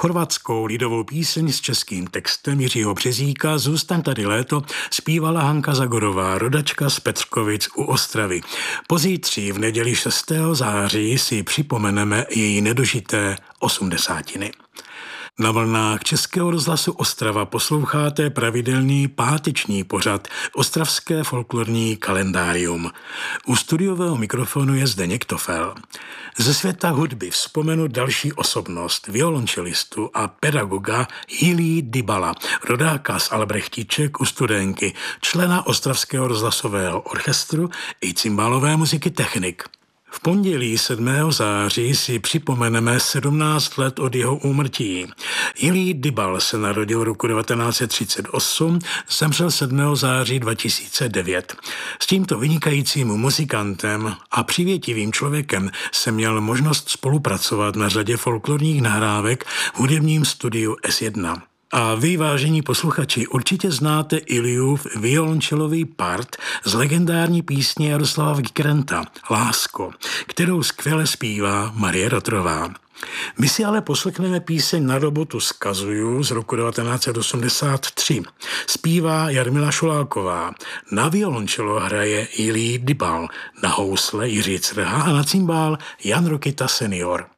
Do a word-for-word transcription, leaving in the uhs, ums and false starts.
Chorvatskou lidovou píseň s českým textem Jiřího Březíka Zůstaň tady léto zpívala Hanka Zagorová, rodačka z Petřkovic u Ostravy. Pozítří v neděli šestého září si připomeneme její nedožité osmdesátiny. Na vlnách Českého rozhlasu Ostrava posloucháte pravidelný páteční pořad Ostravské folklorní kalendárium. U studiového mikrofonu je Zdeněk Tofel. Ze světa hudby vzpomenu další osobnost, violončelistu a pedagoga Jilí Dybala, rodáka z Albrechtiček u Studenky, člena Ostravského rozhlasového orchestru i cimbálové muziky technik. V pondělí sedmého září si připomeneme sedmnáct let od jeho úmrtí. Jilí Dybal se narodil roku devatenáct set třicet osm, zemřel sedmého září dva tisíce devět. S tímto vynikajícím muzikantem a přivětivým člověkem jsem měl možnost spolupracovat na řadě folklorních nahrávek v hudebním studiu S jedna. A vy, vážení posluchači, určitě znáte Iliův violončelový part z legendární písně Jaroslava Vikrenta Lásko, kterou skvěle zpívá Marie Rotrová. My si ale poslechneme píseň Na robotu zkazuju z roku devatenáct set osmdesát tři. Zpívá Jarmila Šuláková, na violončelo hraje Jilí Dybal, na housle Jiří Crha a na cimbál Jan Rokita senior.